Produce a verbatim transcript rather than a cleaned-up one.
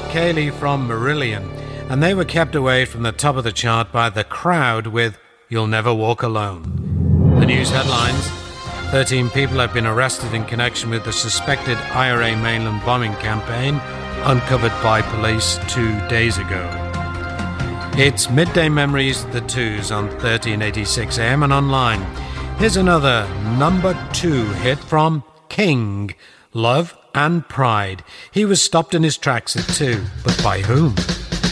Kaylee from Marillion, and they were kept away from the top of the chart by The Crowd with You'll Never Walk Alone. The news headlines: thirteen people have been arrested in connection with the suspected I R A mainland bombing campaign uncovered by police two days ago. It's Midday Memories, the Twos on thirteen eighty-six A M and online. Here's another number two hit from King, Love and Pride. He was stopped in his tracks at two, but by whom?